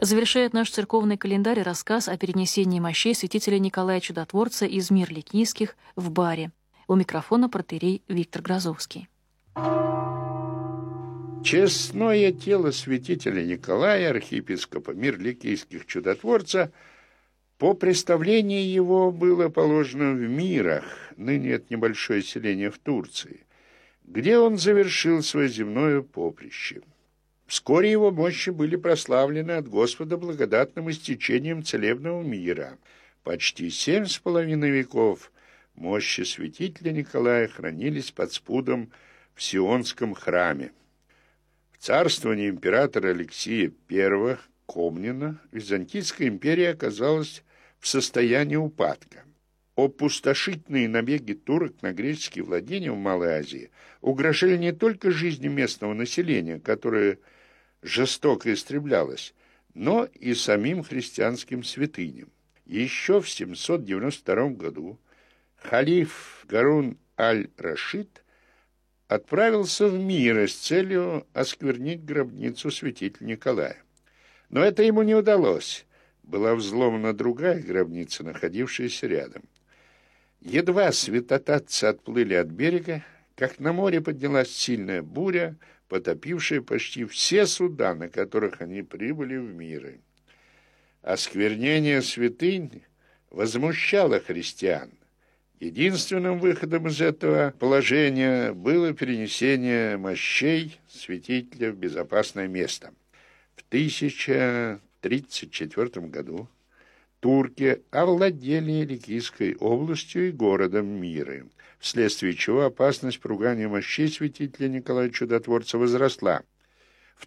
Завершает наш церковный календарь рассказ о перенесении мощей святителя Николая Чудотворца из Мир-Ликийских в Бари. У микрофона протоиерей Виктор Грозовский. Честное тело святителя Николая, архиепископа Мир-Ликийских Чудотворца, по представлению его было положено в Мирах, ныне это небольшое селение в Турции, где он завершил свое земное поприще. Вскоре его мощи были прославлены от Господа благодатным истечением целебного мира. Почти 7,5 веков мощи святителя Николая хранились под спудом в Сионском храме. В царствовании императора Алексия I Комнина Византийская империя оказалась в состоянии упадка. Опустошительные набеги турок на греческие владения в Малой Азии угрожали не только жизни местного населения, которое жестоко истреблялось, но и самим христианским святыням. Еще в 792 году халиф Гарун аль-Рашид отправился в Миры с целью осквернить гробницу святителя Николая. Но это ему не удалось. Была взломана другая гробница, находившаяся рядом. Едва святотатцы отплыли от берега, как на море поднялась сильная буря, потопившая почти все суда, на которых они прибыли в Миры. Осквернение святынь возмущало христиан. Единственным выходом из этого положения было перенесение мощей святителя в безопасное место. В 1034 году турки овладели Ликийской областью и городом Миры, вследствие чего опасность поругания мощей святителя Николая Чудотворца возросла. В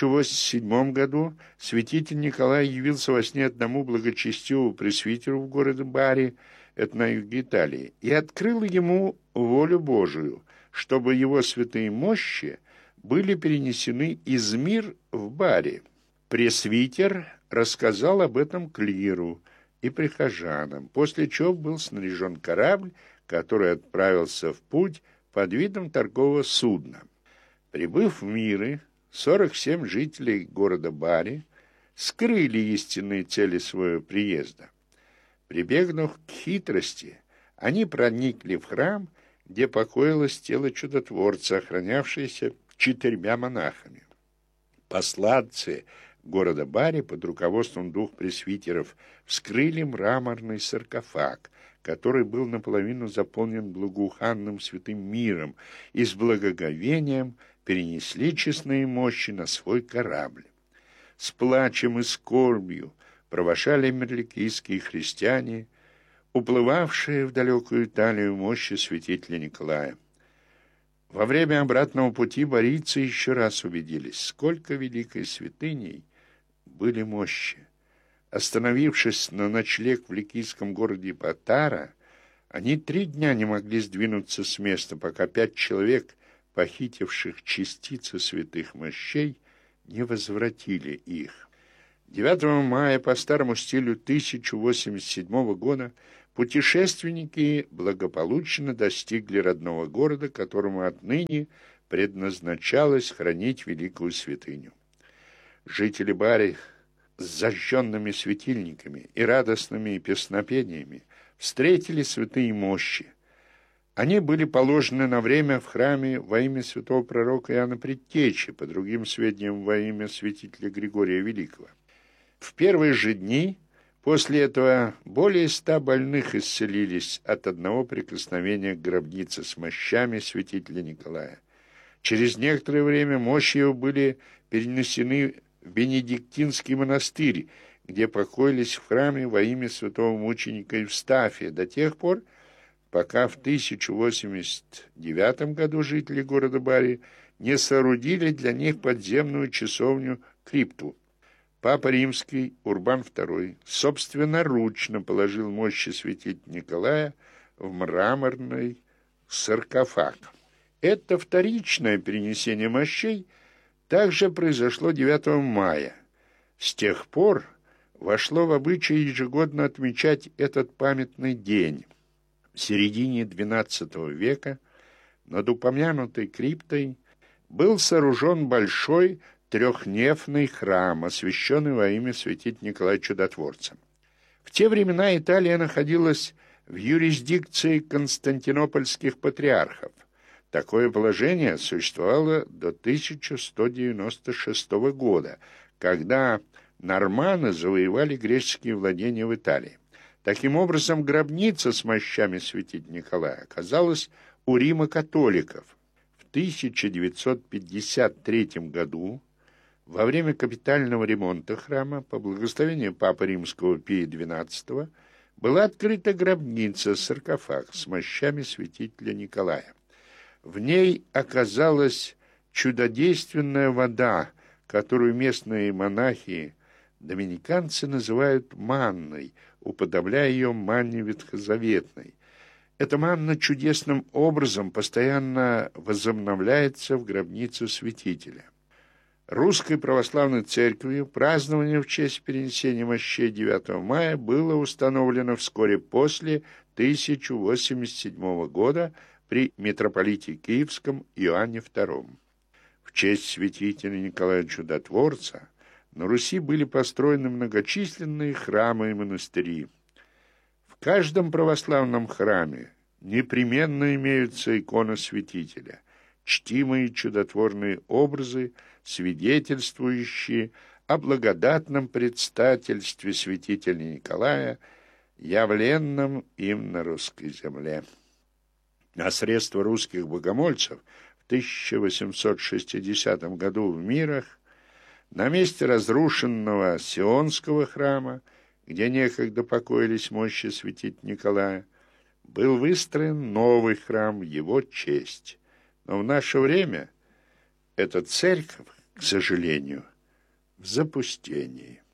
1087 году святитель Николай явился во сне одному благочестивому пресвитеру в городе Бари, это на юге Италии, и открыл ему волю Божию, чтобы его святые мощи были перенесены из Мир в Бари. Пресвитер рассказал об этом клиру и прихожанам, после чего был снаряжен корабль, который отправился в путь под видом торгового судна. Прибыв в Миры, 47 жителей города Бари скрыли истинные цели своего приезда. Прибегнув к хитрости, они проникли в храм, где покоилось тело чудотворца, охранявшееся 4 монахами. Посланцы города Бари под руководством 2 пресвитеров вскрыли мраморный саркофаг, который был наполовину заполнен благоуханным святым миром, и с благоговением перенесли честные мощи на свой корабль. С плачем и скорбью провожали мирликийские христиане, уплывавшие в далекую Италию мощи святителя Николая. Во время обратного пути барийцы еще раз убедились, сколько великой святыней были мощи. Остановившись на ночлег в ликийском городе Патара, они 3 дня не могли сдвинуться с места, пока 5 человек, похитивших частицы святых мощей, не возвратили их. 9 мая по старому стилю 1087 года путешественники благополучно достигли родного города, которому отныне предназначалось хранить великую святыню. Жители Бари с зажженными светильниками и радостными песнопениями встретили святые мощи. Они были положены на время в храме во имя святого пророка Иоанна Предтечи, по другим сведениям, во имя святителя Григория Великого. В первые же дни после этого более 100 больных исцелились от одного прикосновения к гробнице с мощами святителя Николая. Через некоторое время мощи его были перенесены в Бенедиктинский монастырь, где покоились в храме во имя святого мученика Евстафия до тех пор, пока в 1089 году жители города Бари не соорудили для них подземную часовню Крипту. Папа Римский Урбан II собственноручно положил мощи святителя Николая в мраморный саркофаг. Это вторичное перенесение мощей также произошло 9 мая. С тех пор вошло в обычай ежегодно отмечать этот памятный день. В середине XII века над упомянутой криптой был сооружен большой трехнефный храм, освященный во имя святителя Николая Чудотворца. В те времена Италия находилась в юрисдикции константинопольских патриархов. Такое положение существовало до 1196 года, когда норманы завоевали греческие владения в Италии. Таким образом, гробница с мощами святителя Николая оказалась у Рима-католиков. В 1953 году, во время капитального ремонта храма, по благословению Папы Римского Пия XII, была открыта гробница-саркофаг с мощами святителя Николая. В ней оказалась чудодейственная вода, которую местные монахи-доминиканцы называют манной, уподобляя ее манне ветхозаветной. Эта манна чудесным образом постоянно возобновляется в гробнице святителя. Русской православной церковью празднование в честь перенесения мощей 9 мая было установлено вскоре после 1087 года при митрополите Киевском Иоанне II. В честь святителя Николая Чудотворца на Руси были построены многочисленные храмы и монастыри. В каждом православном храме непременно имеются иконы святителя, чтимые чудотворные образы, свидетельствующие о благодатном предстательстве святителя Николая, явленном им на русской земле. А средства русских богомольцев в 1860 году в Мирах на месте разрушенного Сионского храма, где некогда покоились мощи святителя Николая, был выстроен новый храм в его честь. Но в наше время эта церковь, к сожалению, в запустении.